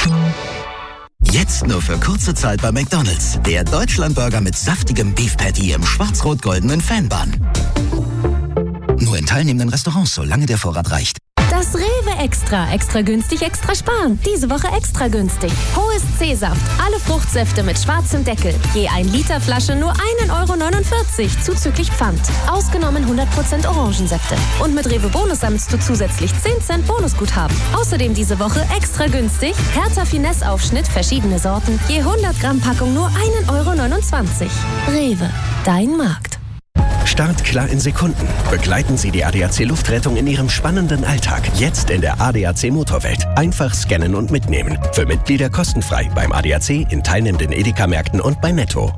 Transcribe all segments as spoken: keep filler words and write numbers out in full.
Jetzt nur für kurze Zeit bei McDonald's. Der Deutschlandburger mit saftigem Beef Patty im schwarz-rot-goldenen Fanbun. Nur in teilnehmenden Restaurants, solange der Vorrat reicht. Das Rewe Extra. Extra günstig, extra sparen. Diese Woche extra günstig. Hohes C-Saft. Alle Fruchtsäfte mit schwarzem Deckel. Je ein Liter Flasche nur ein Euro neunundvierzig. Zuzüglich Pfand. Ausgenommen hundert Prozent Orangensäfte. Und mit Rewe Bonus sammelst du zusätzlich zehn Cent Bonusguthaben. Außerdem diese Woche extra günstig. Hertha Finesse Aufschnitt, verschiedene Sorten. Je hundert Gramm Packung nur ein Euro neunundzwanzig. Rewe. Dein Markt. Start klar in Sekunden. Begleiten Sie die A D A C Luftrettung in Ihrem spannenden Alltag. Jetzt in der A D A C Motorwelt. Einfach scannen und mitnehmen. Für Mitglieder kostenfrei beim A D A C, in teilnehmenden Edeka-Märkten und bei Netto.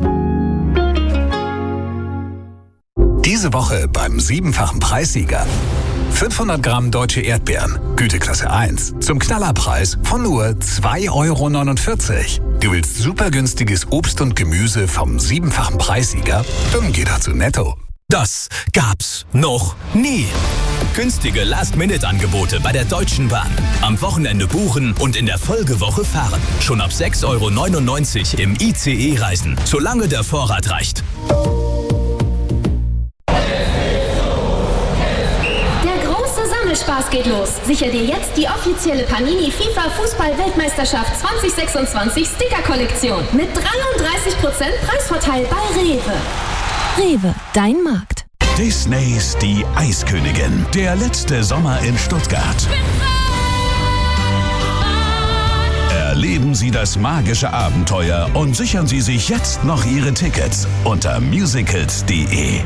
Diese Woche beim siebenfachen Preissieger. fünfhundert Gramm deutsche Erdbeeren, Güteklasse eins, zum Knallerpreis von nur zwei Euro neunundvierzig. Du willst super günstiges Obst und Gemüse vom siebenfachen Preissieger? Dann geh doch zu Netto. Das gab's noch nie. Günstige Last-Minute-Angebote bei der Deutschen Bahn. Am Wochenende buchen und in der Folgewoche fahren. Schon ab sechs Euro neunundneunzig im I C E reisen, solange der Vorrat reicht. Spaß geht los. Sicher dir jetzt die offizielle Panini FIFA Fußball-Weltmeisterschaft zwanzig sechsundzwanzig Sticker-Kollektion mit dreiunddreißig Prozent Preisvorteil bei Rewe. Rewe, dein Markt. Disneys Die Eiskönigin. Der letzte Sommer in Stuttgart. Erleben Sie das magische Abenteuer und sichern Sie sich jetzt noch Ihre Tickets unter musicals punkt de.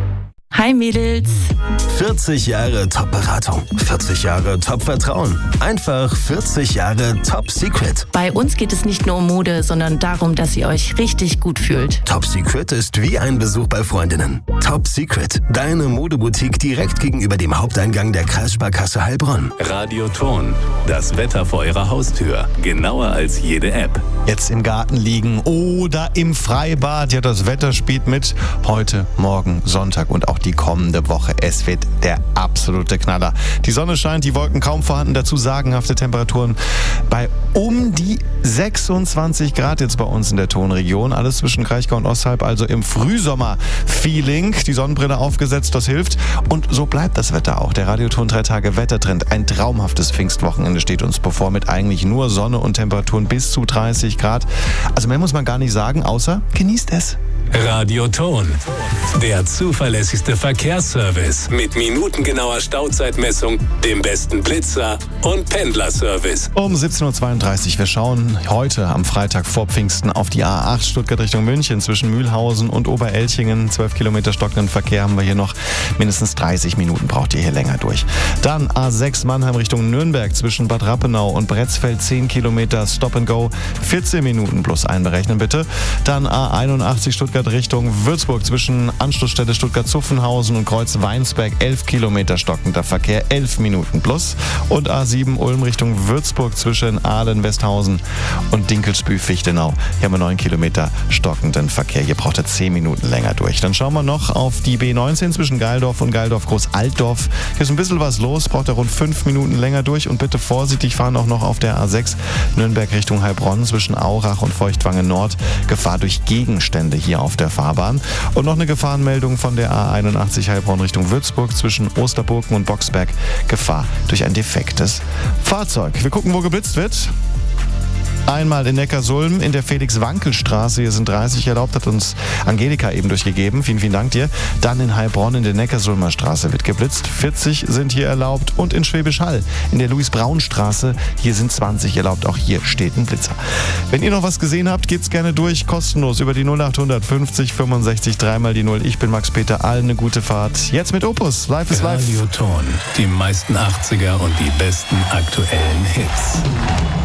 Hi Mädels. vierzig Jahre Top-Beratung, vierzig Jahre Top-Vertrauen, einfach vierzig Jahre Top-Secret. Bei uns geht es nicht nur um Mode, sondern darum, dass ihr euch richtig gut fühlt. Top-Secret ist wie ein Besuch bei Freundinnen. Top-Secret, deine Modeboutique direkt gegenüber dem Haupteingang der Kreissparkasse Heilbronn. Radioton, das Wetter vor Ihrer Haustür, genauer als jede App. Jetzt im Garten liegen oder im Freibad, ja, das Wetter spielt mit. Heute, morgen, Sonntag und auch die kommende Woche. Es wird der absolute Knaller. Die Sonne scheint, die Wolken kaum vorhanden, dazu sagenhafte Temperaturen bei um die sechsundzwanzig Grad jetzt bei uns in der Tonregion. Alles zwischen Kraichgau und Osthalb, also im Frühsommer-Feeling. Die Sonnenbrille aufgesetzt, das hilft. Und so bleibt das Wetter auch. Der Radioton drei Tage Wettertrend. Ein traumhaftes Pfingstwochenende steht uns bevor mit eigentlich nur Sonne und Temperaturen bis zu dreißig Grad. Also mehr muss man gar nicht sagen, außer genießt es. Radioton, der zuverlässigste Verkehrsservice mit minutengenauer Stauzeitmessung, dem besten Blitzer und Pendlerservice. Um siebzehn Uhr zweiunddreißig. Wir schauen heute am Freitag vor Pfingsten auf die A acht Stuttgart Richtung München zwischen Mühlhausen und Oberelchingen. zwölf Kilometer stockenden Verkehr haben wir hier noch. Mindestens dreißig Minuten braucht ihr hier länger durch. Dann A sechs Mannheim Richtung Nürnberg zwischen Bad Rappenau und Bretzfeld. zehn Kilometer Stop and Go. vierzehn Minuten plus einberechnen bitte. Dann A einundachtzig Stuttgart Richtung Würzburg zwischen Anschlussstelle Stuttgart-Zuffenhausen und Kreuz-Weinsberg. elf Kilometer stockender Verkehr, elf Minuten plus. Und A sieben Ulm Richtung Würzburg zwischen Ahlen-Westhausen und Dinkelsbühl-Fichtenau. Hier haben wir neun Kilometer stockenden Verkehr. Hier braucht er zehn Minuten länger durch. Dann schauen wir noch auf die B neunzehn zwischen Geildorf und Geildorf-Groß-Altdorf. Hier ist ein bisschen was los, braucht er rund fünf Minuten länger durch. Und bitte vorsichtig fahren auch noch auf der A sechs Nürnberg Richtung Heilbronn zwischen Aurach und Feuchtwangen Nord. Gefahr durch Gegenstände hier auf der Fahrbahn. Und noch eine Gefahrenmeldung von der A einundachtzig Heilbronn Richtung Würzburg zwischen Osterburgen und Boxberg. Gefahr durch ein defektes Fahrzeug. Wir gucken, wo geblitzt wird. Einmal in Neckarsulm in der Felix-Wankel-Straße. Hier sind dreißig erlaubt, hat uns Angelika eben durchgegeben. Vielen, vielen Dank dir. Dann in Heilbronn in der Neckarsulmer Straße wird geblitzt. vierzig sind hier erlaubt. Und in Schwäbisch Hall in der Louis-Braun-Straße. Hier sind zwanzig erlaubt. Auch hier steht ein Blitzer. Wenn ihr noch was gesehen habt, geht's gerne durch. Kostenlos über die null achthundert fünfzig fünfundsechzig dreimal die null. Ich bin Max Peter. Allen eine gute Fahrt. Jetzt mit Opus. Live is live. Radioton, die meisten achtziger und die besten aktuellen Hits.